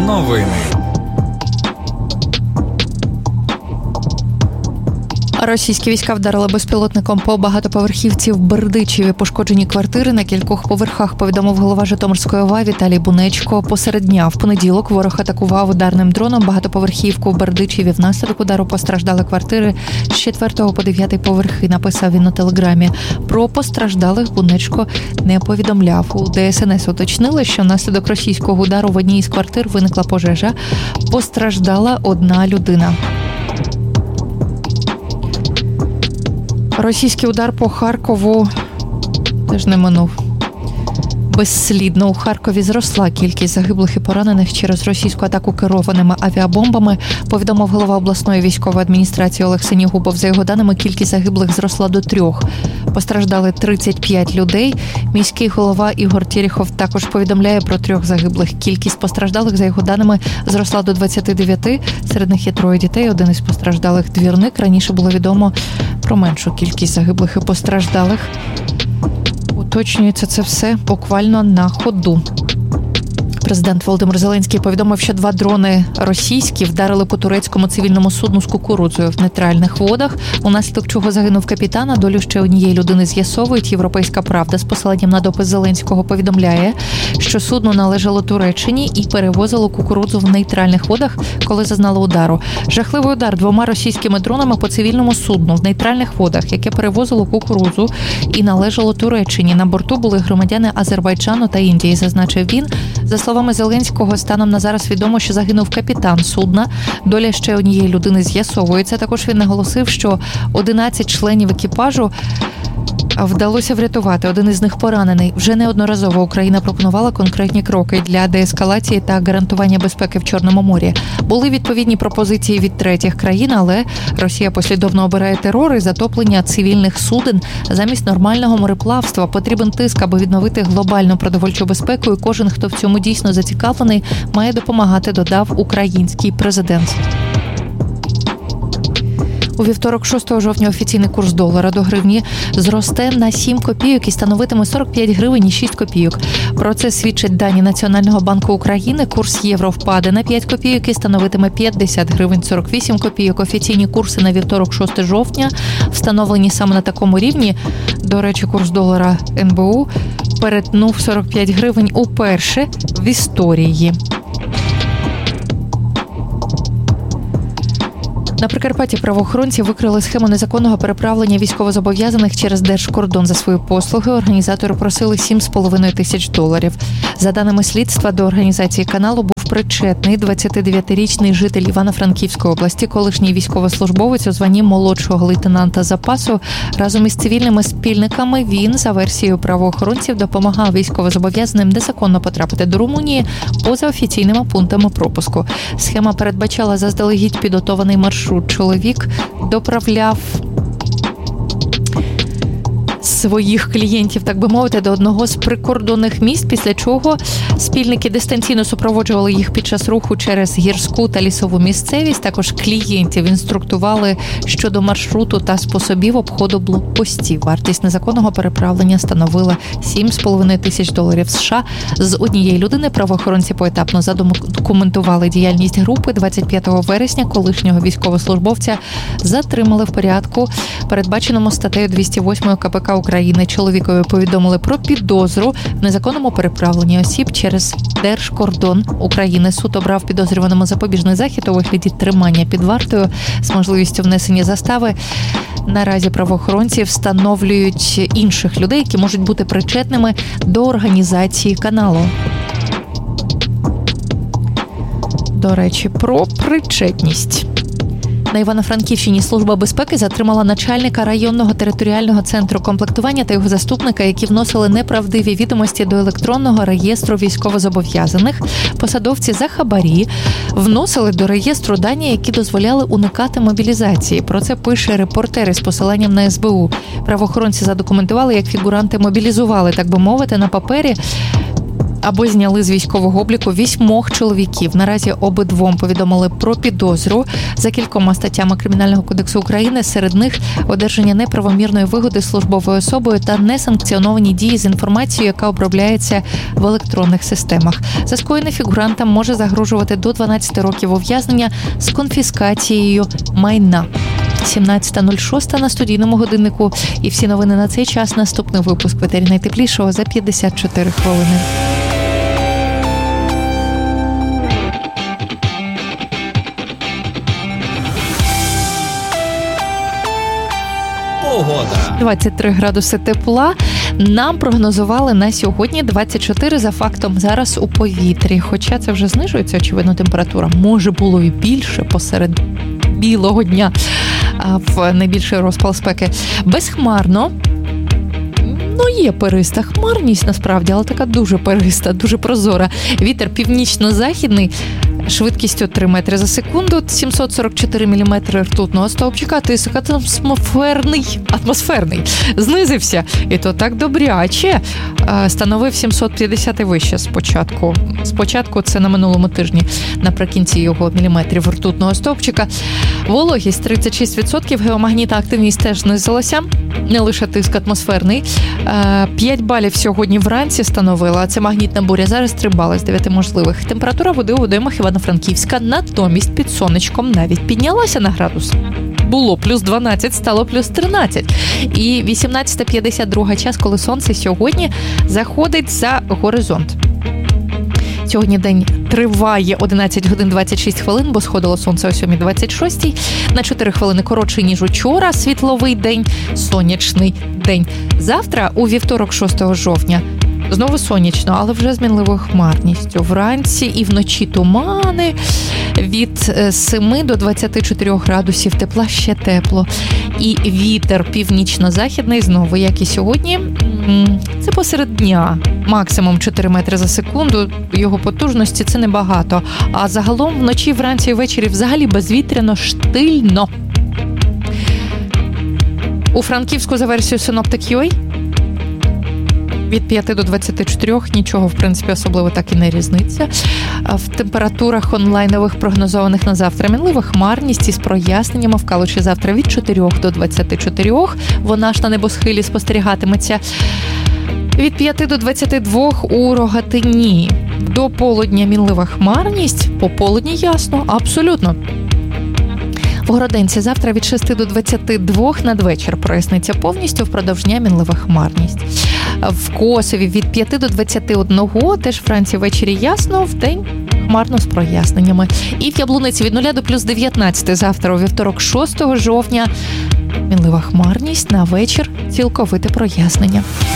Новини. Російські війська вдарили безпілотником по багатоповерхівці в Бердичеві. Пошкоджені квартири на кількох поверхах, повідомив голова Житомирської ОВА Віталій Бунечко. Посеред дня в понеділок ворог атакував ударним дроном багатоповерхівку в Бердичеві. Внаслідок удару постраждали квартири з 4 по 9 поверхи, написав він у телеграмі. Про постраждалих Бунечко не повідомляв. У ДСНС уточнили, що внаслідок російського удару в одній із квартир виникла пожежа. Постраждала одна людина. Російський удар по Харкову теж не минув безслідно. У Харкові зросла кількість загиблих і поранених через російську атаку керованими авіабомбами, повідомив голова обласної військової адміністрації Олег Синігубов. За його даними, кількість загиблих зросла до 3. Постраждали 35 людей. Міський голова Ігор Терехов також повідомляє про 3 загиблих. Кількість постраждалих, за його даними, зросла до 29. Серед них є 3 дітей. Один із постраждалих – двірник. Раніше було відомо про меншу кількість загиблих і постраждалих. Уточнюється це все буквально на ходу. Президент Володимир Зеленський повідомив, що 2 дрони російські вдарили по турецькому цивільному судну з кукурудзою в нейтральних водах, унаслідок чого загинув капітан, а долю ще однієї людини з'ясовують. «Європейська правда» з посиланням на допис Зеленського повідомляє, що судно належало Туреччині і перевозило кукурудзу в нейтральних водах, коли зазнало удару. Жахливий удар 2 російськими дронами по цивільному судну в нейтральних водах, яке перевозило кукурудзу і належало Туреччині. На борту були громадяни Азербайджану та Індії, зазначив він. За словами Зеленського, станом на зараз відомо, що загинув капітан судна. Доля ще однієї людини з'ясовується. Також він наголосив, що 11 членів екіпажу вдалося врятувати. Один із них поранений. Вже неодноразово Україна пропонувала конкретні кроки для деескалації та гарантування безпеки в Чорному морі. Були відповідні пропозиції від третіх країн, але Росія послідовно обирає терор і затоплення цивільних суден замість нормального мореплавства. Потрібен тиск, аби відновити глобальну продовольчу безпеку, і кожен, хто в цьому дійсно зацікавлений, має допомагати, додав український президент. У вівторок, 6 жовтня, офіційний курс долара до гривні зросте на 7 копійок і становитиме 45 гривень і 6 копійок. Про це свідчать дані Національного банку України. Курс євро впаде на 5 копійок і становитиме 50 гривень 48 копійок. Офіційні курси на вівторок, 6 жовтня, встановлені саме на такому рівні. До речі, курс долара НБУ перетнув 45 гривень уперше в історії. На Прикарпатті правоохоронці викрили схему незаконного переправлення військовозобов'язаних через держкордон. За свої послуги організатори просили $7,5 тисяч. За даними слідства, до організації каналу був причетний 29-річний житель Івано-Франківської області, колишній військовослужбовець у званні молодшого лейтенанта запасу. Разом із цивільними спільниками він, за версією правоохоронців, допомагав військовозобов'язаним незаконно потрапити до Румунії поза офіційними пунктами пропуску. Схема передбачала заздалегідь підготований маршрут. Чоловік доправляв своїх клієнтів, так би мовити, до одного з прикордонних міст, після чого спільники дистанційно супроводжували їх під час руху через гірську та лісову місцевість. Також клієнтів інструктували щодо маршруту та способів обходу блокпостів. Вартість незаконного переправлення становила $7,5 тисяч США. З однієї людини правоохоронці поетапно задокументували діяльність групи. 25 вересня колишнього військовослужбовця затримали в порядку, передбаченому статтею 208 КПК України. Чоловікові повідомили про підозру в незаконному переправленні осіб через держкордон України. Суд обрав підозрюваному запобіжний захід у вигляді тримання під вартою з можливістю внесення застави. Наразі правоохоронці встановлюють інших людей, які можуть бути причетними до організації каналу. До речі, про причетність. На Івано-Франківщині Служба безпеки затримала начальника районного територіального центру комплектування та його заступника, які вносили неправдиві відомості до електронного реєстру військовозобов'язаних. Посадовці за хабарі вносили до реєстру дані, які дозволяли уникати мобілізації. Про це пише Репортер із посиланням на СБУ. Правоохоронці задокументували, як фігуранти мобілізували, так би мовити, на папері або зняли з військового обліку 8 чоловіків. Наразі обидвом повідомили про підозру за кількома статтями Кримінального кодексу України. Серед них одержання неправомірної вигоди службовою особою та несанкціоновані дії з інформацією, яка обробляється в електронних системах. За скоєне фігурантам може загрожувати до 12 років ув'язнення з конфіскацією майна. 17:06 на студійному годиннику. І всі новини на цей час. Наступний випуск в етері найтеплішого за 54 хвилини. Погода. 23 градуси тепла. Нам прогнозували на сьогодні 24 за фактом зараз у повітрі. Хоча це вже знижується, очевидно, температура. Може було і більше посеред білого дня в найбільший розпал спеки. Безхмарно. Є периста хмарність, насправді, але така дуже периста, дуже прозора. Вітер північно-західний, швидкістю 3 метри за секунду, 744 міліметри ртутного стовпчика, тиск атмосферний, знизився. І то так добряче. Становив 750 і вище спочатку. Спочатку це на минулому тижні, наприкінці його міліметрів ртутного стовпчика. Вологість 36%, геомагнітна активність теж знизилася, не лише тиск атмосферний. 5 балів сьогодні вранці становила, а це магнітна буря. Зараз 3 бали з 9 можливих. Температура води у водоймах Івано-Франківська натомість під сонечком навіть піднялася на градус. Було плюс 12, стало плюс 13. І 18:52 час, коли сонце сьогодні заходить за горизонт. Сьогодні день триває 11 годин 26 хвилин, бо сходило сонце о 7:26. На 4 хвилини коротший, ніж учора, світловий день, сонячний день. Завтра, у вівторок, 6 жовтня, знову сонячно, але вже з мінливою хмарністю. Вранці і вночі тумани. Від 7 до 24 градусів тепла, ще тепло. І вітер північно-західний знову, як і сьогодні. Це посеред дня. Максимум 4 метри за секунду. Його потужності це небагато. А загалом вночі, вранці і ввечері взагалі безвітряно, штильно. У Франківську за версією Synoptic.ua від 5 до 24 нічого, в принципі, особливо так і не різниця. В температурах онлайнових прогнозованих на завтра мінлива хмарність із проясненнями в Калуші завтра від 4 до 24. Вона ж на небосхилі спостерігатиметься. Від 5 до 22 у Рогатині. До полудня мінлива хмарність, по полудні ясно, абсолютно. В Городенці завтра від 6 до 22 надвечір проясниться повністю, впродовж дня мінлива хмарність. В Косові від 5 до 21, теж вранці ввечері ясно, вдень хмарно з проясненнями. І в Яблуниці від 0 до плюс 19 завтра у вівторок 6 жовтня мінлива хмарність, на вечір цілковите прояснення.